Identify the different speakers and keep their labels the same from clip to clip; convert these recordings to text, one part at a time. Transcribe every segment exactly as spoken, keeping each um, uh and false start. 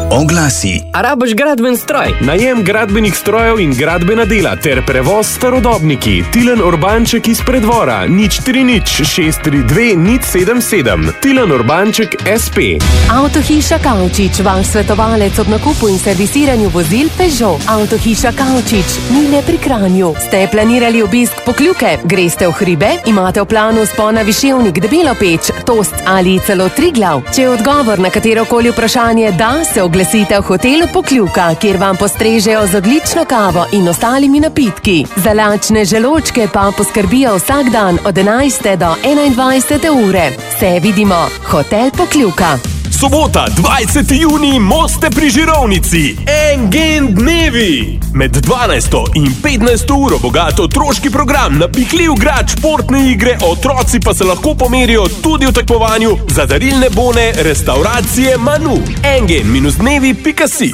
Speaker 1: Oglasi.
Speaker 2: A rabiš gradben stroj? Najem gradbenih strojev in gradbena dela ter prevoz starodobniki. Tilen Urbanček iz Preddvora, nič tri nič šest tri dve nič sedem sedem. Tilen Urbanček es pe.
Speaker 3: Avtohiša Kavčič, vaš svetovalec ob nakupu in servisiranju vozil Peugeot. Avtohiša Kavčič, Mile pri Kranju. Ste planirali obisk Pokljuke? Greste v hribe? Imate v planu spona Viševnik, Debelo peč, Tost ali celo Triglav? Če je odgovor na katerokoli vprašanje da, se oglasite v hotelu Pokljuka, kjer vam postrežejo z odlično kavo in ostalimi napitki. Za lačne želočke pa poskrbijo vsak dan od enajste do enaindvajsete ure. Se vidimo, Hotel Pokljuka.
Speaker 2: Sobota, dvajseti junij, Moste pri Žirovnici. Engen dnevi. Med dvanajsto in petnajsto uro bogat otroški program, napihljiv grad, športne igre, otroci pa se lahko pomerijo tudi v tekmovanju za darilne bone restauracije Manu. engen dnevi pika si.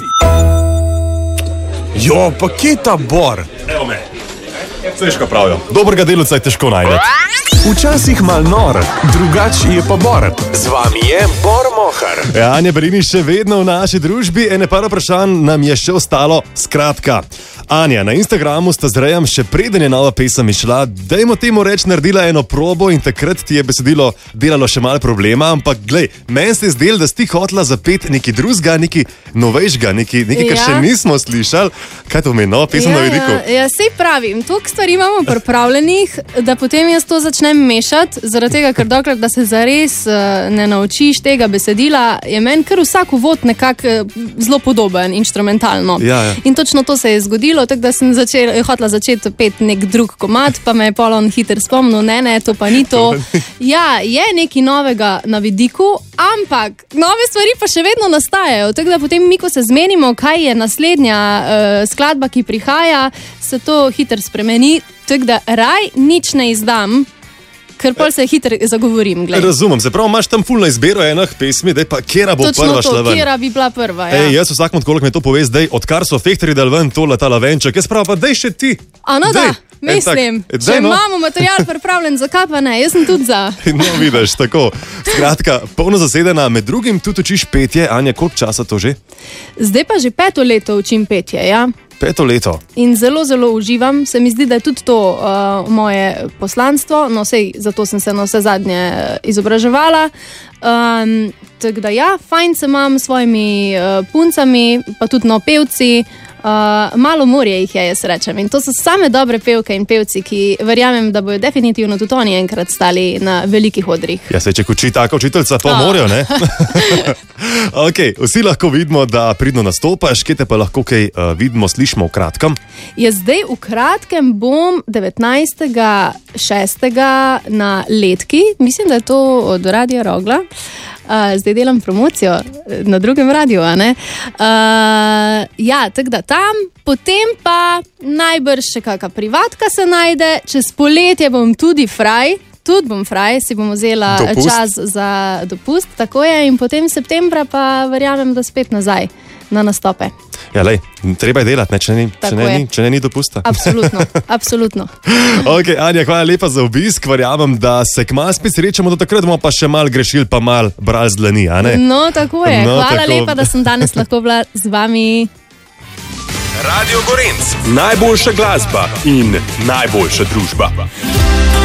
Speaker 4: Jo, pa kje ta Bor?
Speaker 5: Evo me. Vseš, kaj pravijo. Dobrega delavca je težko najti.
Speaker 4: Včasih mal nor, drugač je pa Bor. Z vami je Bor Mohar.
Speaker 5: Ja, Anja Berini še vedno v naši družbi, ene par vprašanj nam je še ostalo. Skratka, Anja, na Instagramu sta z Rejem še preden je nova pesem išla, dajmo temu reči, naredila eno probo in takrat ti je besedilo delalo še malo problema, ampak glej, meni se je zdelo, da si ti hotela zapeti neki drugega, neki novejšega, neki, neki, kar
Speaker 6: Ja.
Speaker 5: še nismo slišali. Kaj to pomeni, no? Pesem na vidiku?
Speaker 6: Ja, ja, sej pravim, toliko stvari imamo pripravljenih, da potem jaz to začnem mešati, zaradi tega, ker dokler, da se zares uh, ne naučiš tega besedila, je meni kar vsak uvod nekako uh, zelo podoben, inštrumentalno.
Speaker 5: Ja, ja.
Speaker 6: In točno to se je zgodilo, tako da sem začel, hotela začeti peti nek drug komad, pa me je polon hiter spomnil, ne, ne, to pa ni to. Ja, je nekaj novega na vidiku, ampak nove stvari pa še vedno nastajajo, tako da potem mi, ko se zmenimo, kaj je naslednja uh, skladba, ki prihaja, se to hiter spremeni, tako da raj nič ne izdam, ker pol se hiter zagovorim. Glej.
Speaker 5: Razumem, se pravi, imaš tam fulno izbero enih pesmi, daj pa kjera bo
Speaker 6: Točno
Speaker 5: prva
Speaker 6: to,
Speaker 5: šla ven.
Speaker 6: kjera bi bila prva, ja.
Speaker 5: Ej, jaz vsakom koliko mi to pove zdaj, odkar so fehterji dal ven to letala venček, jaz prav pa daj še ti.
Speaker 6: A no
Speaker 5: Dej,
Speaker 6: da, mislim,
Speaker 5: en tak,
Speaker 6: če
Speaker 5: daj, no.
Speaker 6: imamo material pripravljen, zakaj pa ne, jaz sem tudi za.
Speaker 5: No, vidiš, tako. Skratka, polno zasedena, med drugim tudi učiš petje. Anja, koliko časa to že?
Speaker 6: Zdaj pa že peto leto učim petje, ja.
Speaker 5: Peto leto.
Speaker 6: In zelo, zelo uživam. Se mi zdi, da je tudi to uh, moje poslanstvo, no sej, zato sem se na vse zadnje izobraževala. Um, tako da ja, fajn se imam s svojimi uh, puncami, pa tudi no pevci. Uh, malo morje jih je, jaz rečem. In to so same dobre pevke in pevci, ki verjamem, da bojo definitivno tudi oni enkrat stali na velikih odrih.
Speaker 5: Ja, se če uči taka učiteljca, pa
Speaker 6: A.
Speaker 5: morajo, ne? Ok, vsi lahko vidimo, da pridno nastopaš, kje te pa lahko kaj uh, vidimo, slišimo v kratkem.
Speaker 6: Ja, zdaj v kratkem bom devetnajstega šestega na Letki, mislim, da je to od Radia Rogla. Uh, zdaj delam promocijo na drugem radiju, a ne? Uh, ja, tako da tam, potem pa najbrž še kakšna privatka se najde, čez poletje bom tudi fraj, tudi bom fraj, si bom vzela
Speaker 5: Dopust.
Speaker 6: čas za dopust, tako je, in potem septembra pa verjamem, da spet nazaj na nastope.
Speaker 5: Ja, lej, treba je delati, ne, če, ne, če,
Speaker 6: Tako
Speaker 5: ne,
Speaker 6: je.
Speaker 5: ni, če ne ni dopusta.
Speaker 6: Absolutno, absolutno.
Speaker 5: Ok, Anja, hvala lepa za obisk, verjamem, da se kmalu spet srečamo, do takrat bomo pa še mal grešili, pa mal brali z dlani, a ne?
Speaker 6: No, tako je.
Speaker 5: No,
Speaker 6: Hvala
Speaker 5: tako.
Speaker 6: lepa, da sem danes lahko bila z vami.
Speaker 2: Radio Gorenc, najboljša glasba in najboljša družba.